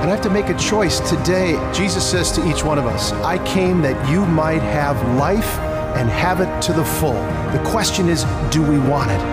And I have to make a choice today. Jesus says to each one of us, I came that you might have life and have it to the full. The question is, do we want it?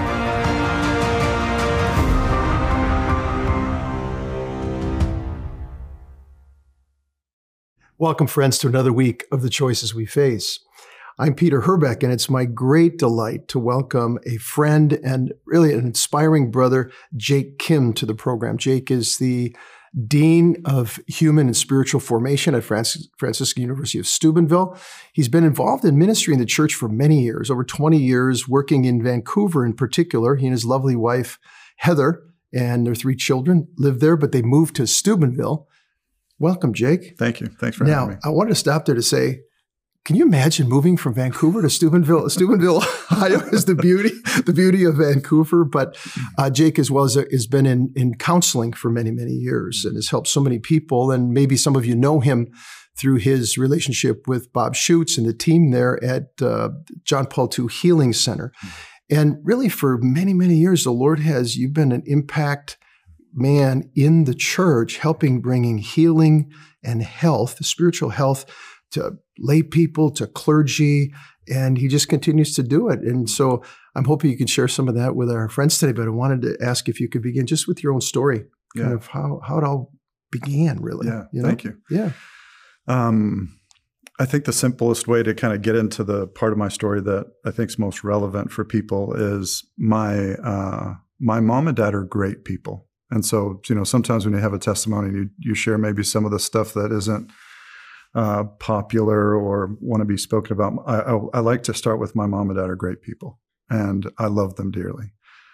Welcome, friends, to another week of The Choices We Face. I'm Peter Herbeck, and it's my great delight to welcome a friend and really an inspiring brother, Jake Kim, to the program. Jake is the Dean of Human and Spiritual Formation at Franciscan University of Steubenville. He's been involved in ministry in the church for many years, over 20 years, working in Vancouver in particular. He and his lovely wife, Heather, and their 3 children live there, but they moved to Steubenville. Welcome, Jake. Thank you. Thanks for having me. Now, I wanted to stop there to say, can you imagine moving from Vancouver to Steubenville? Steubenville, Ohio is the beauty of Vancouver. But Jake, as well, has been in counseling for many, many years and has helped so many people. And maybe some of you know him through his relationship with Bob Schutz and the team there at John Paul II Healing Center. And really, for many, many years, you've been an impact man in the church, bringing healing and health, spiritual health, to lay people, to clergy, and he just continues to do it. And so I'm hoping you can share some of that with our friends today, but I wanted to ask if you could begin just with your own story, kind of how it all began, really. Yeah, thank you. Yeah. I think the simplest way to kind of get into the part of my story that I think is most relevant for people is my mom and dad are great people. And so, sometimes when you have a testimony, you share maybe some of the stuff that isn't popular or want to be spoken about. I like to start with my mom and dad are great people, and I love them dearly.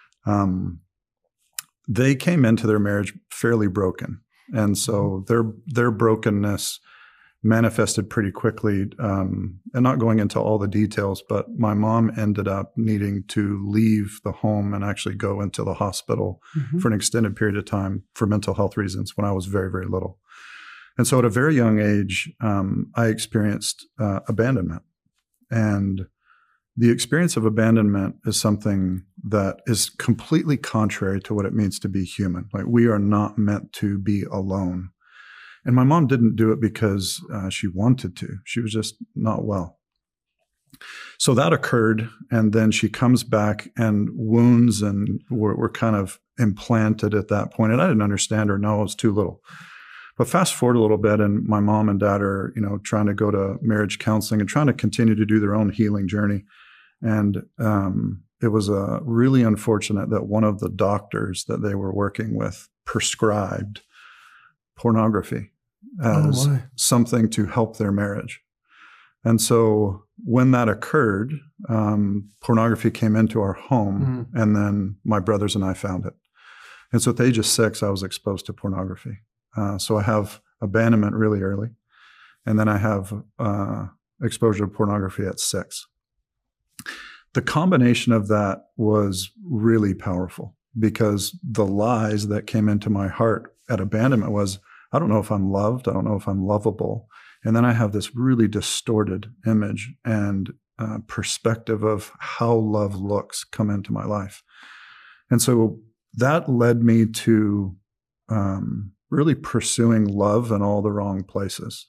They came into their marriage fairly broken, and so their brokenness manifested pretty quickly. And not going into all the details, but my mom ended up needing to leave the home and actually go into the hospital for an extended period of time for mental health reasons when I was very, very little. And so at a very young age, I experienced abandonment. And the experience of abandonment is something that is completely contrary to what it means to be human. Like, we are not meant to be alone. And my mom didn't do it because she wanted to. She was just not well. So that occurred, and then she comes back, and wounds and were kind of implanted at that point. And I didn't understand or know. I was too little. But fast forward a little bit, and my mom and dad are, trying to go to marriage counseling and trying to continue to do their own healing journey. And it was really unfortunate that one of the doctors that they were working with prescribed pornography as something to help their marriage. And so when that occurred, pornography came into our home, and then my brothers and I found it. And so at the age of 6, I was exposed to pornography. So I have abandonment really early, and then I have exposure to pornography at 6. The combination of that was really powerful, because the lies that came into my heart at abandonment was, I don't know if I'm loved. I don't know if I'm lovable. And then I have this really distorted image and perspective of how love looks come into my life. And so that led me to really pursuing love in all the wrong places.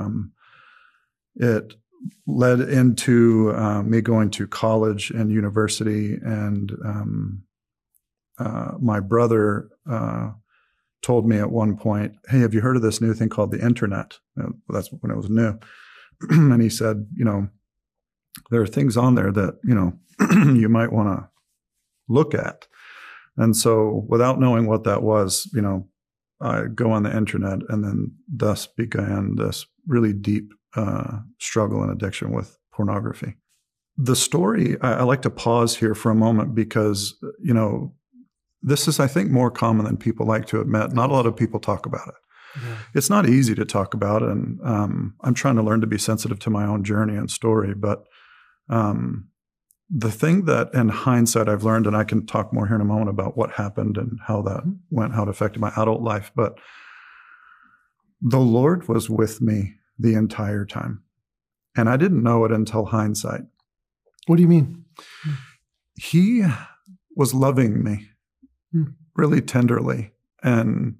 It led into me going to college and university, and my brother told me at one point, hey, have you heard of this new thing called the internet? That's when it was new. And he said, there are things on there that, you might want to look at. And so without knowing what that was, I go on the internet, and then thus began this really deep struggle and addiction with pornography. The story, I like to pause here for a moment, because, this is, I think, more common than people like to admit. Not a lot of people talk about it. Yeah. It's not easy to talk about, and I'm trying to learn to be sensitive to my own journey and story. But the thing that in hindsight I've learned, and I can talk more here in a moment about what happened and how that went, how it affected my adult life, but the Lord was with me the entire time. And I didn't know it until hindsight. What do you mean? He was loving me really tenderly and